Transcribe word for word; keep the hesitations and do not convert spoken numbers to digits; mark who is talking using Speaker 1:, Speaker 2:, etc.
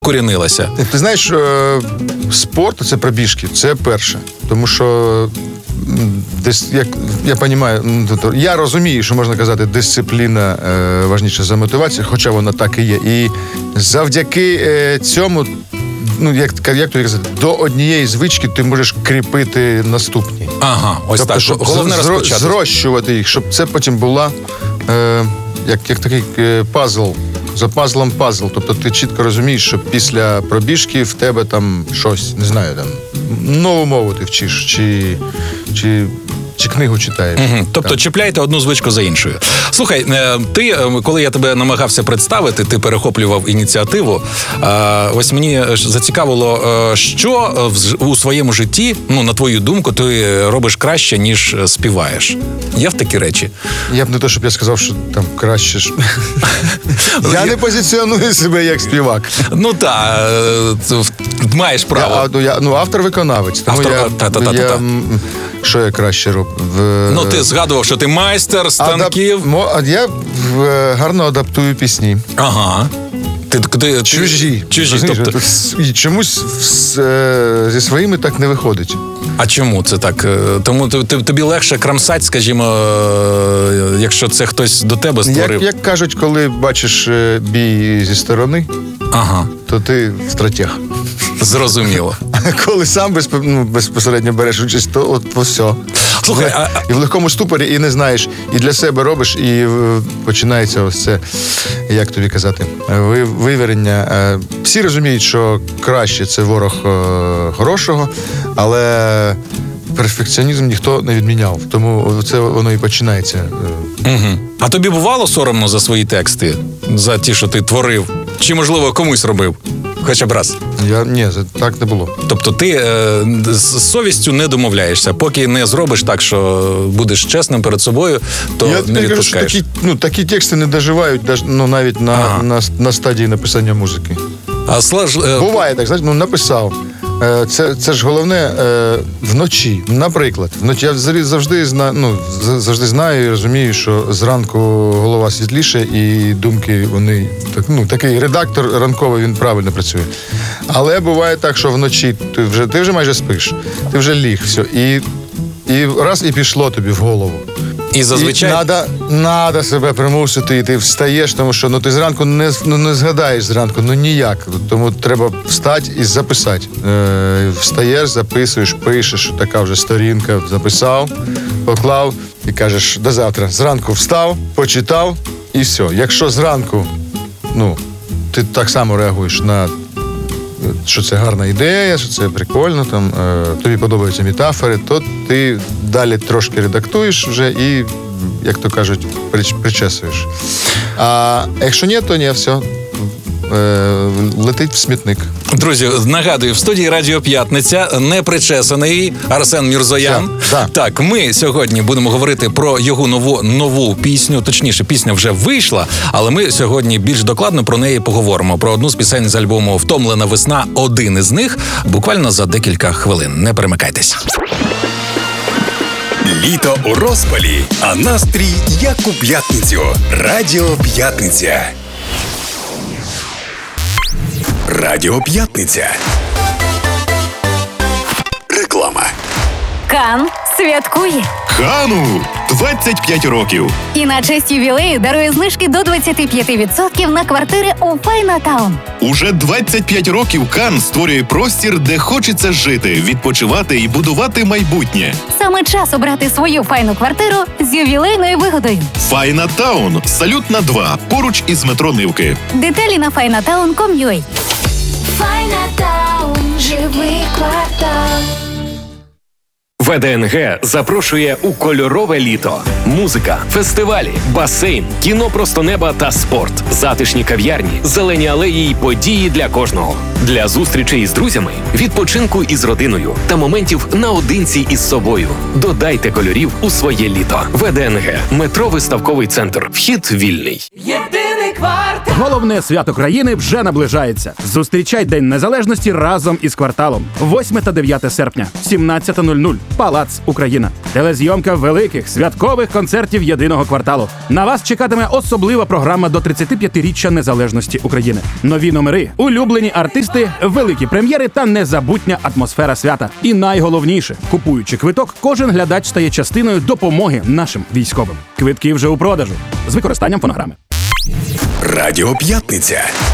Speaker 1: корінилася?
Speaker 2: Ти знаєш, спорт – це пробіжки, це перше. Тому що десь, як я розумію, я розумію, що можна казати, дисципліна е, важніша за мотивацію, хоча вона так і є. І завдяки е, цьому, ну, як, як тобі казати, до однієї звички ти можеш кріпити наступні.
Speaker 1: Ага, ось
Speaker 2: тобто,
Speaker 1: так.
Speaker 2: Щоб
Speaker 1: головне
Speaker 2: зро,
Speaker 1: розпочати.
Speaker 2: Зрощувати їх, щоб це потім була е, як, як такий е, пазл. За пазлом пазл. Тобто ти чітко розумієш, що після пробіжки в тебе там щось, не знаю, там нову мову ти вчиш, чи, чи, чи книгу читаєш.
Speaker 1: Угу. Тобто так. Чіпляйте одну звичку за іншою. Слухай, ти, коли я тебе намагався представити, ти перехоплював ініціативу. Ось мені зацікавило, що у своєму житті, ну, на твою думку, ти робиш краще, ніж співаєш. Є в такі речі?
Speaker 2: Я б не то, щоб я сказав, що там краще. Я не позиціоную себе як співак.
Speaker 1: Ну так, маєш право.
Speaker 2: Ну, автор-виконавець.
Speaker 1: Автор-та-та-та-та.
Speaker 2: Що я краще роблю?
Speaker 1: Ну, ти згадував, що ти майстер станків.
Speaker 2: Адап... Я гарно адаптую пісні.
Speaker 1: Ага. Ти, ти,
Speaker 2: чужі.
Speaker 1: Чужі.
Speaker 2: Тобто... І чомусь зі своїми так не виходить.
Speaker 1: А чому це так? Тому тобі легше крамсать, скажімо, якщо це хтось до тебе створив?
Speaker 2: Як, як кажуть, коли бачиш бій зі сторони,
Speaker 1: ага.
Speaker 2: то ти стратег.
Speaker 1: Зрозуміло.
Speaker 2: А коли сам безп... ну, безпосередньо береш участь, то от все.
Speaker 1: Слухай, а...
Speaker 2: І в легкому ступорі, і не знаєш, і для себе робиш, і починається ось це, як тобі казати, вивірення. Всі розуміють, що краще – це ворог хорошого, але перфекціонізм ніхто не відміняв, тому це воно і починається.
Speaker 1: Угу. А тобі бувало соромно за свої тексти? За ті, що ти творив? Чи, можливо, комусь робив? Хоча б раз.
Speaker 2: Я, ні, так не було.
Speaker 1: Тобто ти е, з совістю не домовляєшся. Поки не зробиш так, що будеш чесним перед собою, то
Speaker 2: я,
Speaker 1: не
Speaker 2: я
Speaker 1: відпускаєш.
Speaker 2: Кажу, такі, ну, такі тексти не доживають ну, навіть на, ага. на, на стадії написання музики.
Speaker 1: А слаж...
Speaker 2: Буває так, знаєш, ну написав. Це, це ж головне е, вночі. Наприклад, вночі я завжди знаю, ну, завжди знаю і розумію, що зранку голова світліше і думки вони так, ну, такий редактор ранковий, він правильно працює. Але буває так, що вночі ти вже ти вже майже спиш, ти вже ліг, все, і, і раз і пішло тобі в голову.
Speaker 1: І зазвичай...
Speaker 2: І надо, надо себе примусити, і ти встаєш, тому що ну, ти зранку не, ну, не згадаєш зранку, ну ніяк. Тому треба встати і записати. Е, встаєш, записуєш, пишеш, така вже сторінка, записав, поклав і кажеш, до завтра. Зранку встав, почитав і все. Якщо зранку, ну, ти так само реагуєш на що це гарна ідея, що це прикольно, там, е, тобі подобаються метафори, то ти далі трошки редактуєш вже і, як то кажуть, причесуєш. А якщо ні, то ні, все. Летить в смітник.
Speaker 1: Друзі, нагадую, в студії Радіо П'ятниця непричесаний Арсен Мірзоян.
Speaker 2: Да, да.
Speaker 1: Так, ми сьогодні будемо говорити про його нову, нову пісню, точніше, пісня вже вийшла, але ми сьогодні більш докладно про неї поговоримо. Про одну з пісень з альбому «Втомлена весна», один із них, буквально за декілька хвилин. Не перемикайтесь.
Speaker 3: Літо у розпалі, а настрій як у п'ятницю. Радіо П'ятниця. Радіо П'ятниця. Реклама.
Speaker 4: Кан святкує.
Speaker 3: Кану двадцять п'ять років.
Speaker 4: І на честь ювілею дарує знижки до двадцять п'ять відсотків на квартири у Файнатаун.
Speaker 3: Уже двадцять п'ять років Кан створює простір, де хочеться жити, відпочивати і будувати майбутнє.
Speaker 4: Саме час обрати свою файну квартиру з ювілейною вигодою.
Speaker 3: Файнатаун. Салютна два. Поруч із метро Нивки.
Speaker 4: Деталі на файнатаун крапка ком крапка ю а.
Speaker 5: Файнатаун. Живий квартал.
Speaker 6: ВДНГ запрошує у кольорове літо. Музика, фестивалі, басейн, кіно просто неба та спорт, затишні кав'ярні, зелені алеї й події для кожного. Для зустрічей з друзями, відпочинку із родиною та моментів наодинці із собою. Додайте кольорів у своє літо. ВДНГ. Метро Виставковий центр. Вхід вільний.
Speaker 5: Єдиний
Speaker 7: Цілий квартал.
Speaker 8: Головне свято країни вже наближається. Зустрічай День Незалежності разом із кварталом. восьме та дев'яте серпня, сімнадцята нуль нуль, Палац Україна. Телезйомка великих святкових концертів єдиного кварталу. На вас чекатиме особлива програма до тридцятип'ятиріччя незалежності України. Нові номери, улюблені артисти, великі прем'єри та незабутня атмосфера свята. І найголовніше, купуючи квиток, кожен глядач стає частиною допомоги нашим військовим. Квитки вже у продажу з використанням фонограми.
Speaker 9: Радіо П'ятниця.